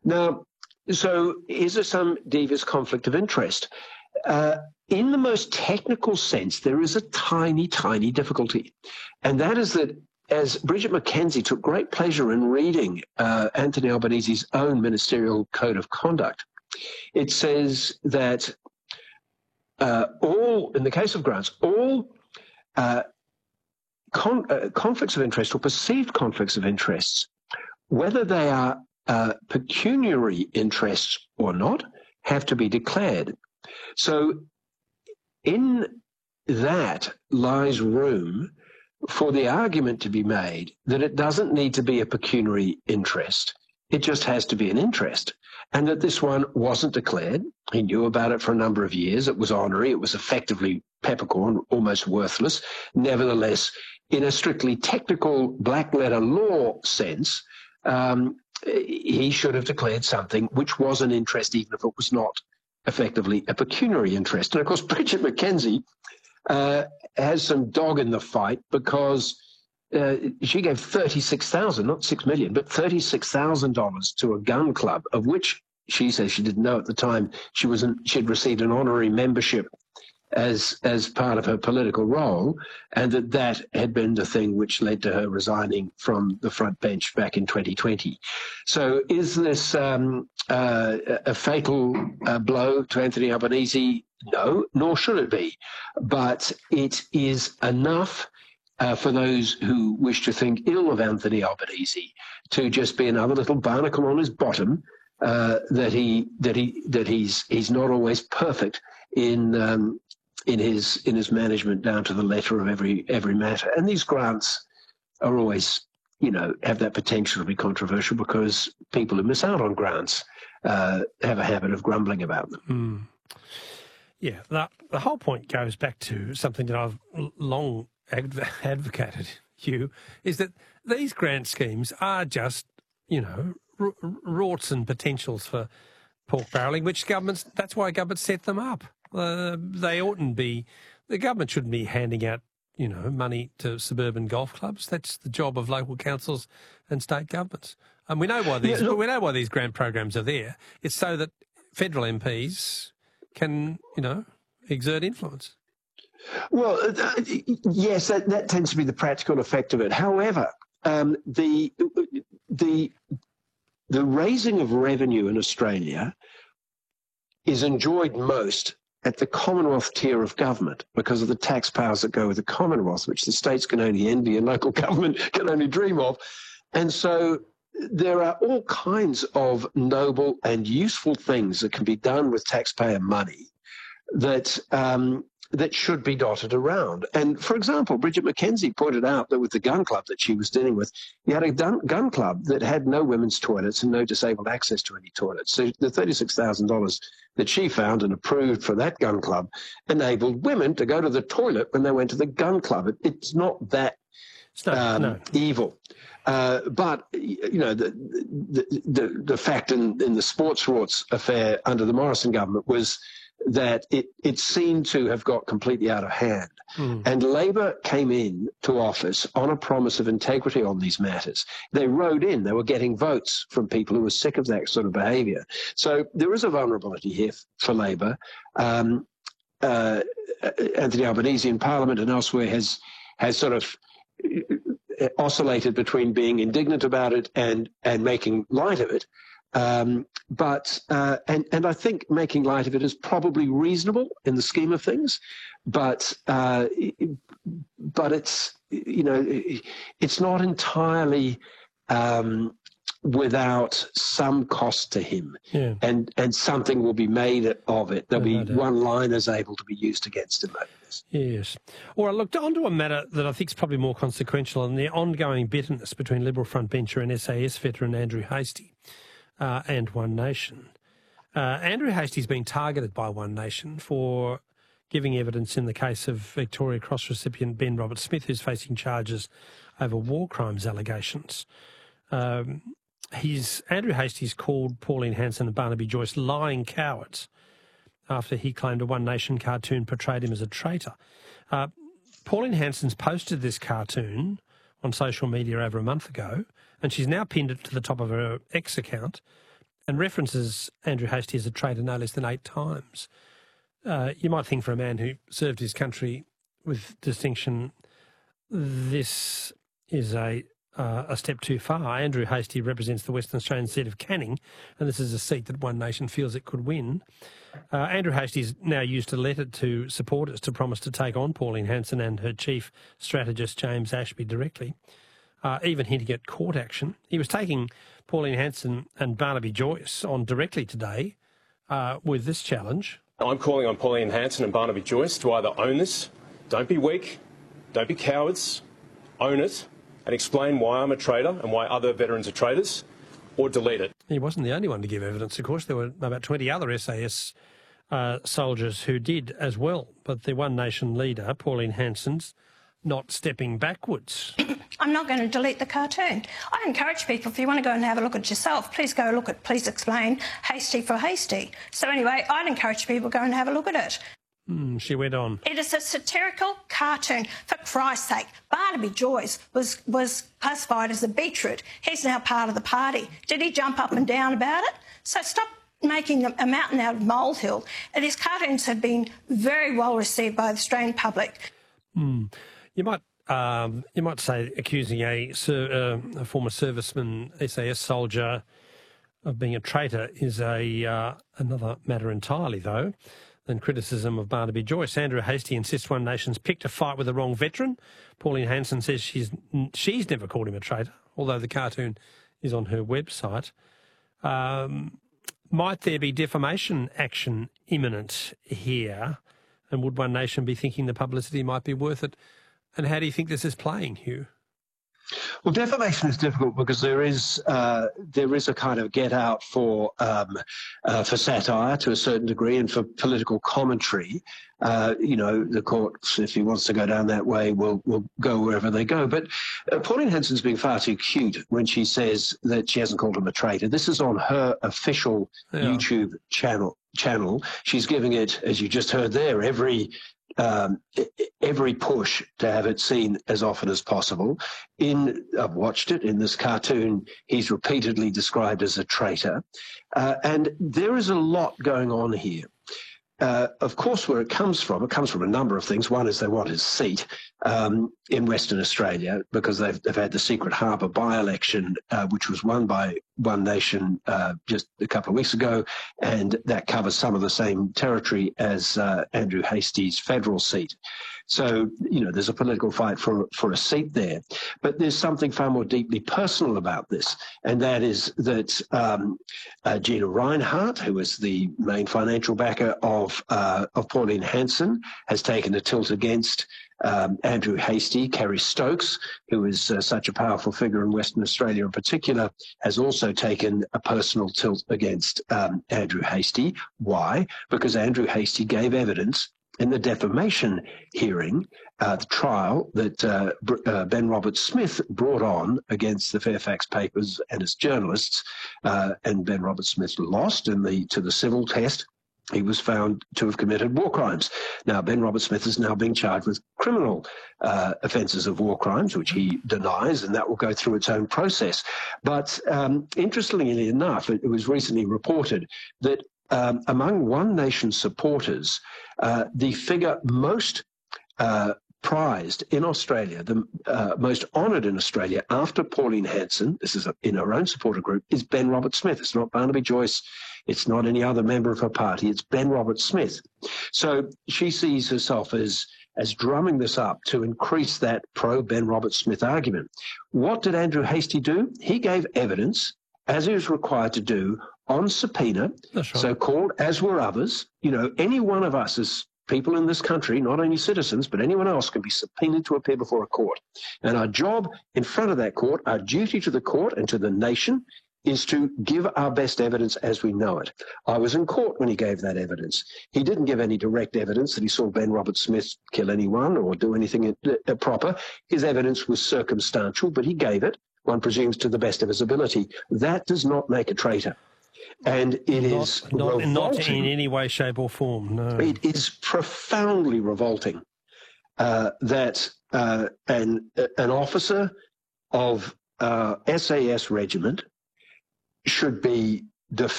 Now, so is there some devious conflict of interest? In the most technical sense, there is a tiny, tiny difficulty. And that is that, as Bridget McKenzie took great pleasure in reading Anthony Albanese's own ministerial code of conduct, it says that in the case of grants, all conflicts of interest or perceived conflicts of interests, whether they are pecuniary interests or not, have to be declared. So in that lies room for the argument to be made that it doesn't need to be a pecuniary interest. It just has to be an interest. And that this one wasn't declared. He knew about it for a number of years. It was honorary. It was effectively peppercorn, almost worthless. Nevertheless, in a strictly technical black letter law sense, he should have declared something which was an interest, even if it was not effectively a pecuniary interest. And of course, Bridget McKenzie has some dog in the fight because she gave $36,000, not $6 million, but $36,000 to a gun club, of which she says she didn't know at the time she'd received an honorary membership as part of her political role, and that had been the thing which led to her resigning from the front bench back in 2020. So is this a fatal blow to Anthony Albanese? No, nor should it be. But it is enough for those who wish to think ill of Anthony Albanese to just be another little barnacle on his bottom, that he's not always perfect in his management down to the letter of every matter. And these grants are always, have that potential to be controversial because people who miss out on grants have a habit of grumbling about them. Yeah, the whole point goes back to something that I've long advocated, Hugh, is that these grant schemes are just, rorts and potentials for pork barrelling, which that's why governments set them up. They oughtn't be, the government shouldn't be handing out, money to suburban golf clubs. That's the job of local councils and state governments. And we know why these grant programs are there. It's so that federal MPs can, exert influence. Well, yes, that tends to be the practical effect of it. However, the raising of revenue in Australia is enjoyed most at the Commonwealth tier of government because of the tax powers that go with the Commonwealth, which the states can only envy and local government can only dream of. And so there are all kinds of noble and useful things that can be done with taxpayer money that should be dotted around. And, for example, Bridget McKenzie pointed out that with the gun club that she was dealing with, you had a gun club that had no women's toilets and no disabled access to any toilets. So the $36,000 that she found and approved for that gun club enabled women to go to the toilet when they went to the gun club. It's not that evil. But, the fact in the sports rorts affair under the Morrison government was that it seemed to have got completely out of hand. And Labor came in to office on a promise of integrity on these matters. They rode in, they were getting votes from people who were sick of that sort of behaviour. So there is a vulnerability here for Labor. Anthony Albanese in Parliament and elsewhere has sort of oscillated between being indignant about it and making light of it. But I think making light of it is probably reasonable in the scheme of things, but it's it's not entirely without some cost to him, and something will be made of it. There'll be one-liners able to be used against him over this. Yes. All right, look, on to a matter that I think is probably more consequential, and the ongoing bitterness between Liberal frontbencher and SAS veteran Andrew Hastie and One Nation. Andrew Hastie's been targeted by One Nation for giving evidence in the case of Victoria Cross recipient Ben Roberts-Smith, who's facing charges over war crimes allegations. Andrew Hastie's called Pauline Hanson and Barnaby Joyce lying cowards after he claimed a One Nation cartoon portrayed him as a traitor. Pauline Hanson's posted this cartoon on social media over a month ago, and she's now pinned it to the top of her X account and references Andrew Hastie as a traitor no less than 8 times. You might think for a man who served his country with distinction, this is a step too far. Andrew Hastie represents the Western Australian seat of Canning, and this is a seat that One Nation feels it could win. Andrew Hastie's now used a letter to supporters to promise to take on Pauline Hanson and her chief strategist James Ashby directly, even hinting at court action. He was taking Pauline Hanson and Barnaby Joyce on directly today with this challenge. I'm calling on Pauline Hanson and Barnaby Joyce to either own this, don't be weak, don't be cowards, own it, and explain why I'm a traitor and why other veterans are traitors, or delete it. He wasn't the only one to give evidence, of course. There were about 20 other SAS soldiers who did as well. But the One Nation leader, Pauline Hanson's, not stepping backwards. I'm not going to delete the cartoon. I encourage people, if you want to go and have a look at it yourself, please go look at Please Explain Hastie for Hastie. So anyway, I'd encourage people to go and have a look at it. She went on. It is a satirical cartoon, for Christ's sake. Barnaby Joyce was classified as a beetroot. He's now part of the party. Did he jump up and down about it? So stop making a mountain out of molehill. And these cartoons have been very well received by the Australian public. You might say accusing a former serviceman, SAS soldier, of being a traitor is another matter entirely, though, than criticism of Barnaby Joyce. Andrew Hastie insists One Nation's picked a fight with the wrong veteran. Pauline Hanson says she's never called him a traitor, although the cartoon is on her website. Might there be defamation action imminent here? And would One Nation be thinking the publicity might be worth it? And how do you think this is playing, Hugh? Well, defamation is difficult because there is a kind of get out for satire to a certain degree and for political commentary. The courts, if he wants to go down that way, will go wherever they go. But Pauline Hanson's being far too cute when she says that she hasn't called him a traitor. This is on her official YouTube channel. She's giving it, as you just heard there, every push to have it seen as often as possible. I've watched it in this cartoon. He's repeatedly described as a traitor, and there is a lot going on here. Of course, where it comes from a number of things. One is they want his seat in Western Australia because they've had the Secret Harbour by-election, which was won by One Nation just a couple of weeks ago, and that covers some of the same territory as Andrew Hastie's federal seat. So, there's a political fight for a seat there. But there's something far more deeply personal about this, and that is that Gina Rinehart, who is the main financial backer of Pauline Hanson, has taken a tilt against Andrew Hastie. Kerry Stokes, who is such a powerful figure in Western Australia in particular, has also taken a personal tilt against Andrew Hastie. Why? Because Andrew Hastie gave evidence in the defamation hearing, the trial that Ben Roberts-Smith brought on against the Fairfax papers and its journalists, and Ben Roberts-Smith lost to the civil test. He was found to have committed war crimes. Now, Ben Roberts-Smith is now being charged with criminal offences of war crimes, which he denies, and that will go through its own process. But interestingly enough, it was recently reported that among One Nation supporters, the figure most prized in Australia, the most honoured in Australia after Pauline Hanson, this is in her own supporter group, is Ben Roberts-Smith. It's not Barnaby Joyce. It's not any other member of her party. It's Ben Roberts-Smith. So she sees herself as drumming this up to increase that pro-Ben Roberts-Smith argument. What did Andrew Hastie do? He gave evidence, as he was required to do, on subpoena, That's right. So-called, as were others. Any one of us as people in this country, not only citizens, but anyone else can be subpoenaed to appear before a court. And our job in front of that court, our duty to the court and to the nation, is to give our best evidence as we know it. I was in court when he gave that evidence. He didn't give any direct evidence that he saw Ben Roberts-Smith kill anyone or do anything proper. His evidence was circumstantial, but he gave it, one presumes, to the best of his ability. That does not make a traitor. And it is not revolting. in any way, shape or form, no. It is profoundly revolting that an officer of SAS regiment should be